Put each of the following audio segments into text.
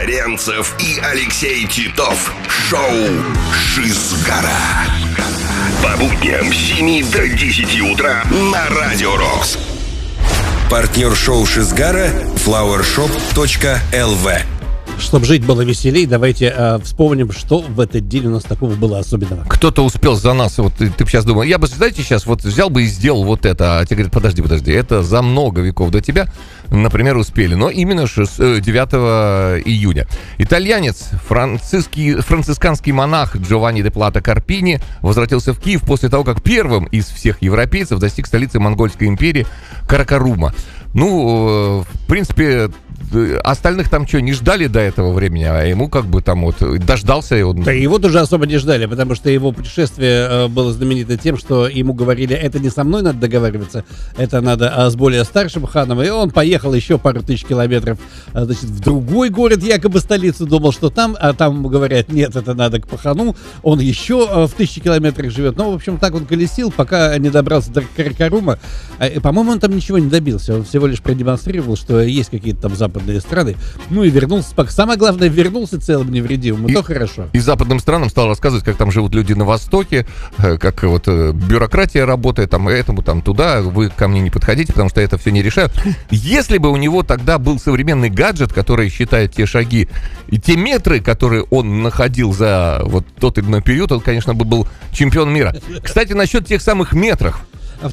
Баренцев и Алексей Титов. Шоу «Шизгара». По будням с 7 до 10 утра на Радио Рокс. Партнер шоу «Шизгара» flowershop.lv. Чтобы жить было веселей, давайте вспомним, что в этот день у нас такого было особенного. Кто-то успел за нас, вот ты сейчас думал, я бы, знаете, сейчас вот взял бы и сделал вот это, а тебе говорят, подожди, это за много веков до тебя, например, успели, но именно 9 июня. Итальянец, францисканский монах Джованни де Плата Карпини возвратился в Киев после того, как первым из всех европейцев достиг столицы Монгольской империи Каракарума. Ну, в принципе, остальных там что, не ждали до этого времени, а ему как бы там вот дождался. И он... Да его тоже особо не ждали, потому что его путешествие было знаменито тем, что ему говорили, это не со мной надо договариваться, это надо с более старшим ханом. И он поехал еще пару тысяч километров, значит, в другой город, якобы столицу, думал, что там, а там ему говорят, нет, это надо к пахану. Он еще в 1000 километрах живет. Ну, в общем, так он колесил, пока не добрался до Каракарума. По-моему, он там ничего не добился. Он всего лишь продемонстрировал, что есть какие-то там западные страны. Ну и вернулся. Самое главное, вернулся целым невредимым. И то хорошо. И западным странам стал рассказывать, как там живут люди на Востоке, как вот бюрократия работает, там, этому, там, туда, вы ко мне не подходите, потому что это все не решаю. Если бы у него тогда был современный гаджет, который считает те шаги и те метры, которые он находил за вот тот или иной период, он, конечно, бы был чемпион мира. Кстати, насчет тех самых метров. В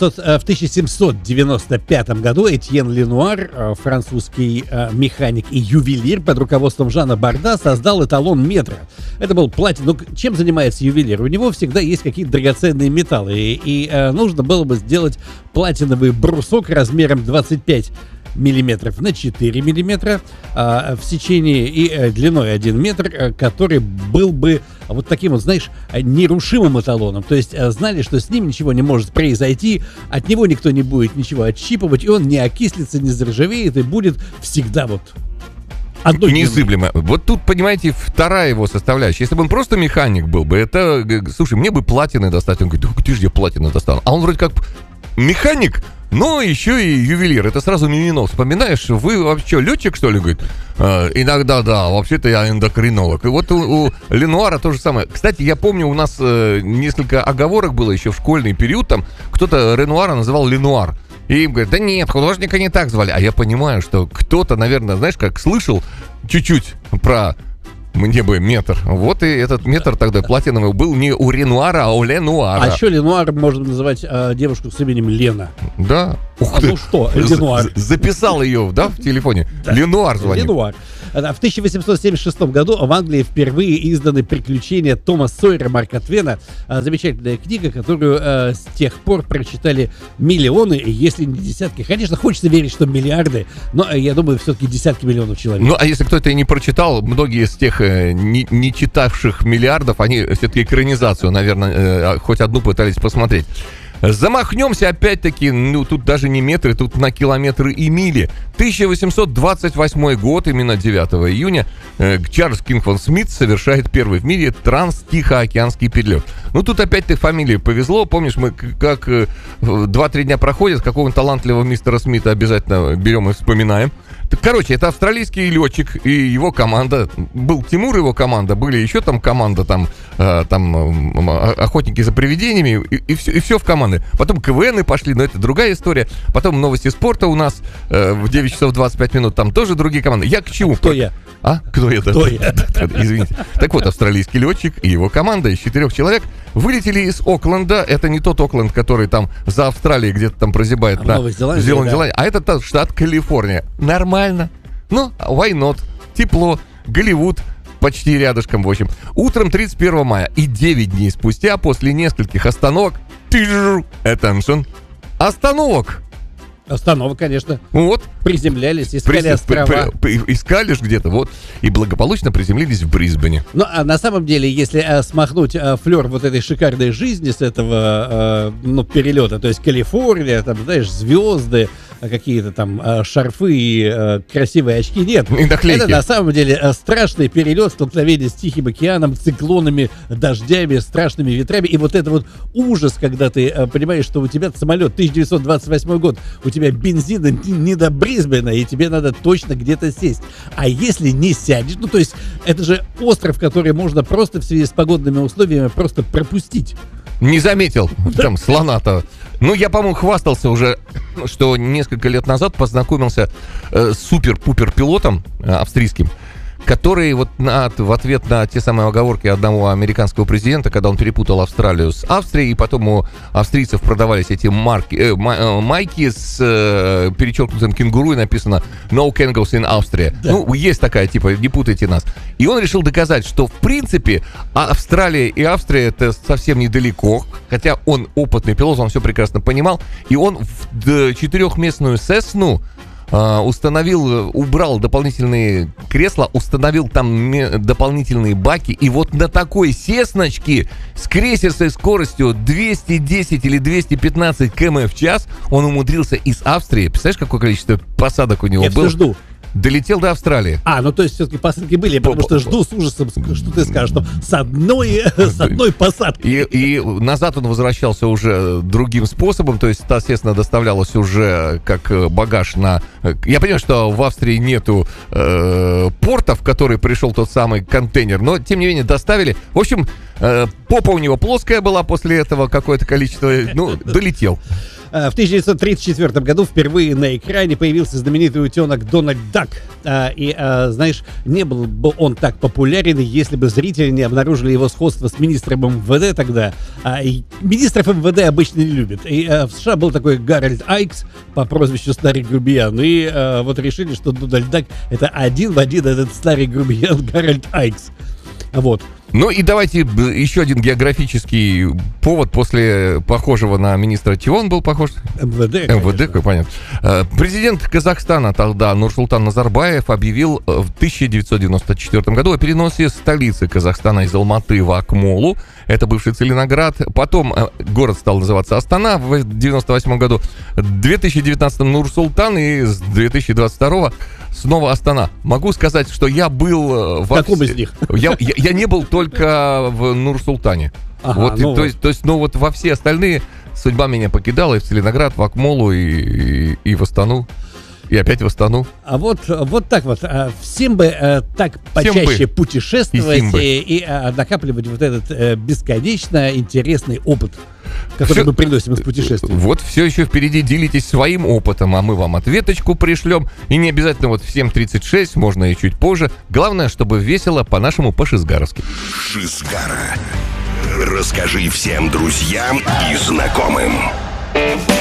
1795 году Этьен Ленуар, французский механик и ювелир под руководством Жана Барда, создал эталон метра. Это был платиновый. Ну, чем занимается ювелир? У него всегда есть какие-то драгоценные металлы. И нужно было бы сделать платиновый брусок размером 25 миллиметров на 4 миллиметра в сечении и длиной 1 метр, который был бы вот таким вот, знаешь, нерушимым эталоном. То есть знали, что с ним ничего не может произойти, от него никто не будет ничего отщипывать, и он не окислится, не заржавеет и будет всегда вот незыблемо. Вот тут, понимаете, вторая его составляющая. Если бы он просто механик был бы, это, слушай, мне бы платины достать. Он говорит, где же я платины достану? А он вроде как механик, но еще и ювелир. Это сразу мимино. Вспоминаешь, вы вообще летчик, что ли? Говорит, иногда да, вообще-то я эндокринолог. И вот у Ленуара то же самое. Кстати, я помню, у нас несколько оговорок было еще в школьный период. Там кто-то Ренуара называл Ленуар. И им говорят, да нет, художника не так звали. А я понимаю, что кто-то, наверное, знаешь, как слышал чуть-чуть про... Мне бы метр. Вот и этот метр тогда платиновый был не у Ренуара, а у Ленуара. А еще Ленуар можно называть девушку с именем Лена. Да. Ух ты. Ну что, Ленуар. Записал ее, да, в телефоне? Да. Ленуар звонит. Ленуар. В 1876 году в Англии впервые изданы «Приключения Тома Сойера» Марка Твена. Замечательная книга, которую с тех пор прочитали миллионы, если не десятки. Конечно, хочется верить, что миллиарды, но я думаю, все-таки десятки миллионов человек. Ну, а если кто-то и не прочитал, многие из тех не читавших миллиардов, они все-таки экранизацию, наверное, хоть одну пытались посмотреть. Замахнемся опять-таки, ну тут даже не метры, тут на километры и мили. 1828 год, именно 9 июня, Чарльз Кингфон Смит совершает первый в мире транс-тихоокеанский перелет. Ну тут опять-таки фамилии повезло, помнишь, мы как 2-3 дня проходят, какого-нибудь талантливого мистера Смита обязательно берем и вспоминаем. Короче, это австралийский летчик и его команда. Был Тимур, его команда, были еще там команда, там охотники за привидениями, и все в команды. Потом КВНы пошли, но это другая история. Потом новости спорта у нас в 9 часов 25 минут, там тоже другие команды. Я к чему? Кто я? А? Кто я? Кто я? Извините. Так вот, австралийский летчик и его команда из 4 человек вылетели из Окленда. Это не тот Окленд, который там за Австралией где-то там прозябает на Новой Зеландии, а это штат Калифорния. Нормально. Ну, why not? Тепло, Голливуд почти рядышком, в общем. Утром 31 мая и 9 дней спустя, после нескольких остановок, attention, остановок, конечно. Вот. Приземлялись, искали острова. Искали ж где-то, вот. И благополучно приземлились в Брисбене. Ну, а на самом деле, если смахнуть флер вот этой шикарной жизни с этого перелета, то есть Калифорния, там, знаешь, звезды, какие-то там шарфы и красивые очки. Нет, и наклейки. Это на самом деле страшный перелет, столкновение с Тихим океаном, циклонами, дождями, страшными ветрами. И вот это вот ужас, когда ты понимаешь, что у тебя самолет 1928 год, у тебя бензина не до Брисбена, и тебе надо точно где-то сесть. А если не сядешь, ну то есть это же остров, который можно просто в связи с погодными условиями просто пропустить. Не заметил там слона-то. Ну, я, по-моему, хвастался уже, что несколько лет назад познакомился с супер-пупер пилотом австрийским, который вот в ответ на те самые оговорки одного американского президента, когда он перепутал Австралию с Австрией, и потом у австрийцев продавались эти майки с перечеркнутым кенгуру, и написано «No kangaroos in Austria». Да. Ну, есть такая, типа, не путайте нас. И он решил доказать, что, в принципе, Австралия и Австрия — это совсем недалеко, хотя он опытный пилот, он все прекрасно понимал, и он в четырехместную Cessna убрал дополнительные кресла, установил там дополнительные баки, и вот на такой Сесночке с крейсерской скоростью 210 или 215 км в час он умудрился из Австрии, представляешь, какое количество посадок у него было? Я все жду. Долетел до Австралии. Ну то есть все-таки посадки были, потому что жду с ужасом, что ты скажешь, что с одной посадкой. И назад он возвращался уже другим способом, то есть, естественно, доставлялось уже как багаж на... Я понимаю, что в Австрии нету порта, в который пришел тот самый контейнер, но, тем не менее, доставили. В общем, попа у него плоская была после этого, какое-то количество... долетел. В 1934 году впервые на экране появился знаменитый утенок Дональд Дак. И, знаешь, не был бы он так популярен, если бы зрители не обнаружили его сходство с министром МВД тогда. И министров МВД обычно не любят. И в США был такой Гарольд Айкс по прозвищу Старый Грубиян. И вот решили, что Дональд Дак — это один в один этот Старый Грубиян Гарольд Айкс. Вот. Ну и давайте еще один географический повод после похожего на министра. Чего он был похож? МВД, как понятно. Президент Казахстана тогда Нурсултан Назарбаев объявил в 1994 году о переносе столицы Казахстана из Алматы в Акмолу. Это бывший Целиноград. Потом город стал называться Астана в 1998 году. В 2019 Нур-Султан, и с 2022 снова Астана. Могу сказать, что я был в каком из них? Я не был только в Нур-Султане. Ага, то есть, вот во все остальные судьба меня покидала, и в Целиноград, в Акмолу, и в Астану. И опять в Астану. А вот так вот. Всем бы так почаще путешествовать и накапливать вот этот бесконечно интересный опыт, который мы приносим из путешествий. Вот все еще впереди. Делитесь своим опытом, а мы вам ответочку пришлем. И не обязательно вот в 7:36, можно и чуть позже. Главное, чтобы весело по-нашему, по-шизгаровски. Шизгара. Расскажи всем друзьям и знакомым.